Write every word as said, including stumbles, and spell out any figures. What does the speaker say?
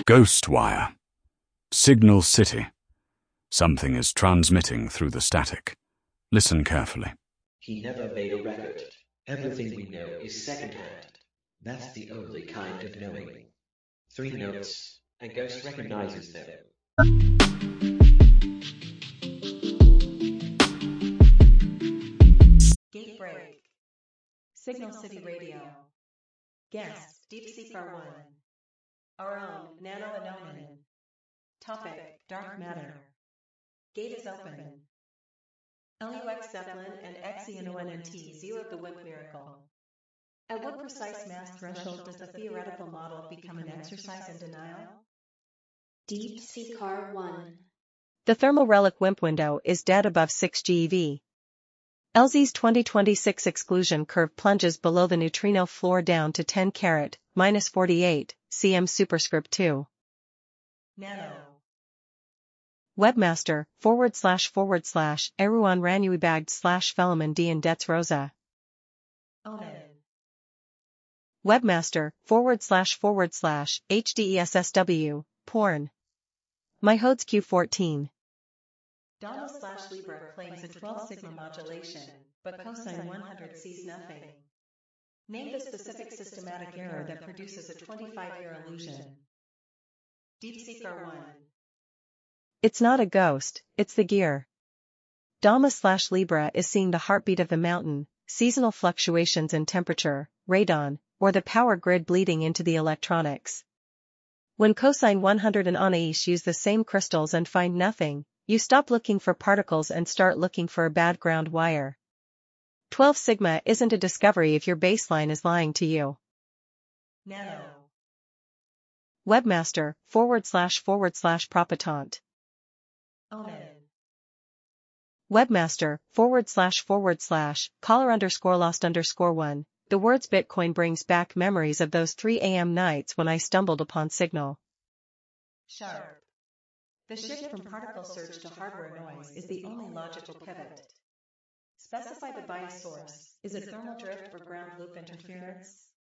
Ghost wire. Signal City. Something is transmitting through the static. Listen carefully. He never made a record. Everything we know is secondhand. That's the only kind of knowing. Three notes, and Ghost recognizes them. Gate break. Signal City Radio. Guest, Deep Seeker one. Our own, Nano Anomen. Topic, Dark Matter. Gate is open. L U X Zeppelin and X E N O N N T zeroed the WIMP miracle. At what precise mass threshold does the theoretical model become an exercise in denial? Deep Seeker one. The thermal relic WIMP window is dead above six GeV. L Z's twenty twenty-six exclusion curve plunges below the neutrino floor down to ten carat, minus forty-eight, cm superscript two. Nano. Webmaster, forward slash forward slash, Eruan Ranuibagged slash Felaman Dian Dets Rosa. Omen. Webmaster, forward slash forward slash, H D E S S W, porn. MyHodes Q fourteen. Donna slash Libra claims a twelve sigma modulation, but cosine one hundred sees nothing. Name the specific systematic error that produces a twenty-five year illusion. Deep Seeker one. It's not a ghost, it's the gear. Dama slash Libra is seeing the heartbeat of the mountain, seasonal fluctuations in temperature, radon, or the power grid bleeding into the electronics. When cosine one hundred and Anais use the same crystals and find nothing, you stop looking for particles and start looking for a bad ground wire. twelve sigma isn't a discovery if your baseline is lying to you. Nano. Webmaster, forward slash forward slash propetant. Omen. Webmaster, forward slash forward slash, caller underscore lost underscore one. The words Bitcoin brings back memories of those three A M nights when I stumbled upon Signal. Sharp. The shift from particle surge to hardware noise is the only logical pivot. Specify the bias source. Is it thermal drift or ground loop interference?